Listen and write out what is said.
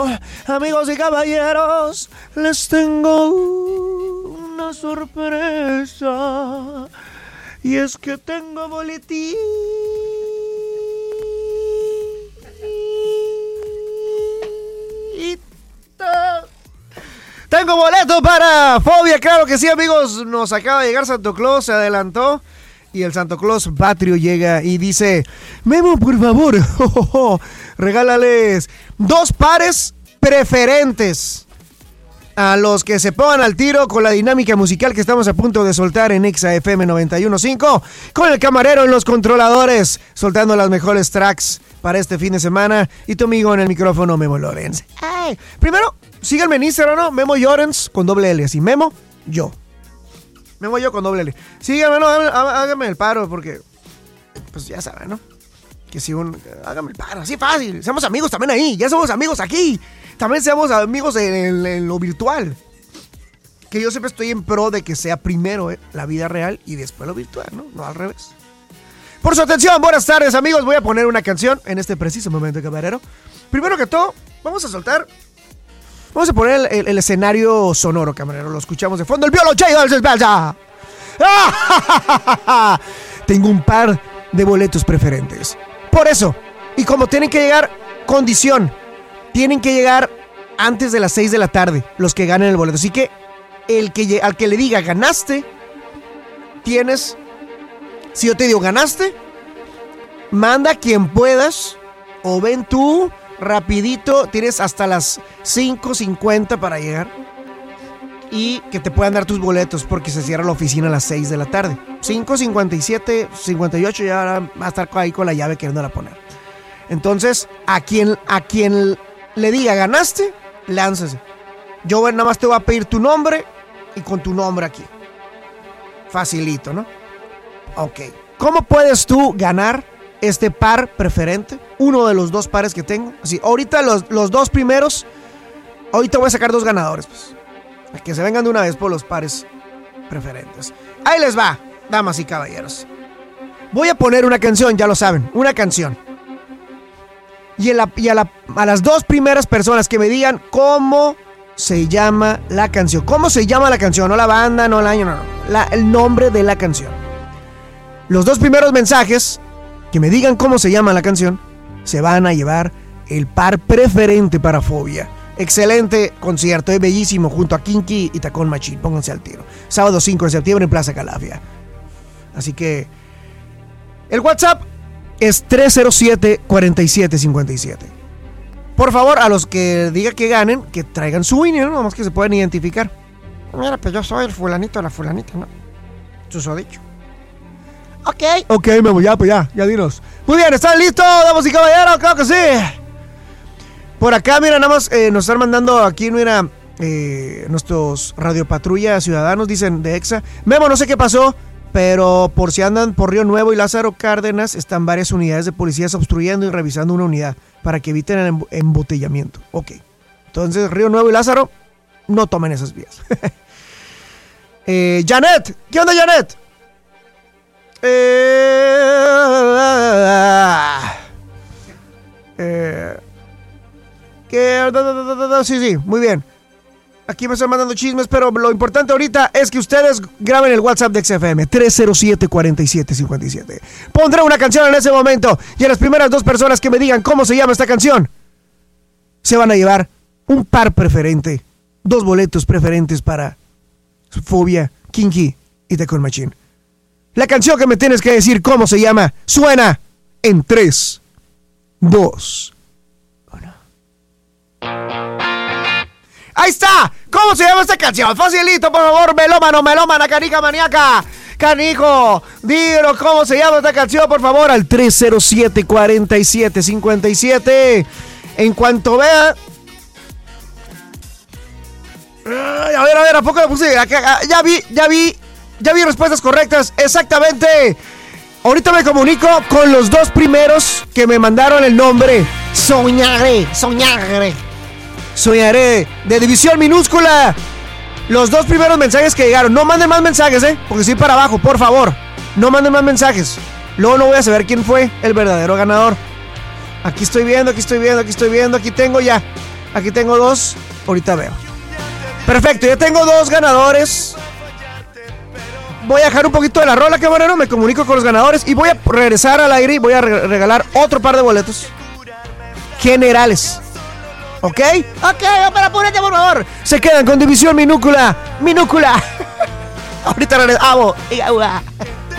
amigos y caballeros, les tengo una sorpresa. Y es que tengo boletín. Tengo boleto para Fobia, claro que sí, amigos. Nos acaba de llegar Santo Claus, se adelantó. Y el Santo Claus patrio llega y dice: Memo, por favor, regálales 2 pares preferentes a los que se pongan al tiro con la dinámica musical que estamos a punto de soltar en Exa FM 91.5, con el camarero en los controladores, soltando las mejores tracks para este fin de semana, y tu amigo en el micrófono, Memo Lorenz. Ay, primero, síganme en Instagram, ¿no? Memo Llorens con doble L, así, Memo Yo con doble L. Síganme, no, háganme el paro, porque, pues ya saben, ¿no? Que si háganme el paro, así fácil. Seamos amigos también ahí, ya somos amigos aquí. También seamos amigos en lo virtual. Que yo siempre estoy en pro de que sea primero la vida real y después lo virtual, ¿no? No al revés. Por su atención, buenas tardes, amigos. Voy a poner una canción en este preciso momento, camarero. Primero que todo, vamos a poner el escenario sonoro, camarero. Lo escuchamos de fondo. El violonchelo del Esbalza. Tengo un par de boletos preferentes. Por eso, y como tienen que llegar, condición, tienen que llegar antes de las 6 de la tarde los que ganen el boleto. Así que al que le diga ganaste, tienes, si yo te digo ganaste, manda quien puedas o ven tú rapidito, tienes hasta las 5:50 para llegar y que te puedan dar tus boletos porque se cierra la oficina a las 6 de la tarde. 5:57, 58 ya va a estar ahí con la llave queriéndola poner. Entonces, a quien le diga ganaste, lánzase. Yo nada más te voy a pedir tu nombre y con tu nombre aquí. Facilito, ¿no? Ok. ¿Cómo puedes tú ganar este par preferente? Uno de los 2 pares que tengo. Así, ahorita los 2 primeros. Ahorita voy a sacar 2 ganadores, pues. Que se vengan de una vez por los pares preferentes. Ahí les va, damas y caballeros. Voy a poner una canción, ya lo saben. Una canción. Y a las 2 primeras personas que me digan cómo se llama la canción. ¿Cómo se llama la canción? No la banda, no el año, no. El nombre de la canción. Los 2 primeros mensajes que me digan cómo se llama la canción se van a llevar el par preferente para Fobia. Excelente concierto, es bellísimo, junto a Kinky y Tacón Machín. Pónganse al tiro. Sábado 5 de septiembre en Plaza Calafia. Así que el WhatsApp es 307-4757. Por favor, a los que diga que ganen, que traigan su INE, ¿no? Nomás que se puedan identificar. Mira, pues yo soy el fulanito de la fulanita, ¿no? Eso ha dicho. Ok, Memo, ya, pues ya dinos. Muy bien, ¿están listos, damas y caballeros? Claro que sí. Por acá, mira, nada más nos están mandando aquí, mira, nuestros Radio Patrulla Ciudadanos, dicen de Exa. Memo, no sé qué pasó, pero por si andan por Río Nuevo y Lázaro Cárdenas, están varias unidades de policías obstruyendo y revisando una unidad para que eviten el embotellamiento. Ok. Entonces, Río Nuevo y Lázaro, no tomen esas vías. Janet, ¿qué onda, Janet? Sí, muy bien. Aquí me están mandando chismes, pero lo importante ahorita es que ustedes graben el WhatsApp de XFM 307-4757. Pondré una canción en ese momento y a las primeras 2 personas que me digan cómo se llama esta canción se van a llevar un par preferente, 2 boletos preferentes para Fobia, Kinky y Tacón Machín. La canción que me tienes que decir cómo se llama suena en 3, 2, 1. ¡Ahí está! ¿Cómo se llama esta canción? Facilito, por favor, melómana, canica maníaca. Canijo, dinos cómo se llama esta canción, por favor, al 307-4757. En cuanto vea... A ver, ¿a poco le puse? Ya vi respuestas correctas, exactamente. Ahorita me comunico con los 2 primeros que me mandaron el nombre. Soñaré, de división minúscula. Los 2 primeros mensajes que llegaron. No manden más mensajes, porque estoy para abajo, por favor. No manden más mensajes. Luego no voy a saber quién fue el verdadero ganador. Aquí estoy viendo, aquí tengo ya. Aquí tengo 2. Ahorita veo. Perfecto, ya tengo 2 ganadores. Voy a dejar un poquito de la rola, camarero. Me comunico con los ganadores y voy a regresar al aire y voy a regalar otro par de boletos generales. ¿Ok? Ok, pero apúrate, por favor. Se quedan con División Minúscula. Ahorita regresamos.